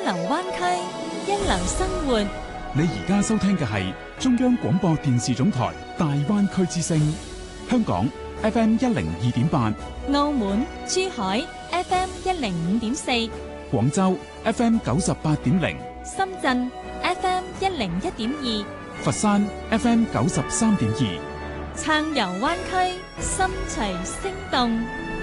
流灣區，一流生活。 你而家收聽嘅係中央廣播電視總台大灣區之聲，香港 FM 102.8， 澳門、珠海 FM 105.4， 廣州 FM 98.0， 深圳 FM 101.2， 佛山 FM 93.2。 暢遊灣區，心隨聲動。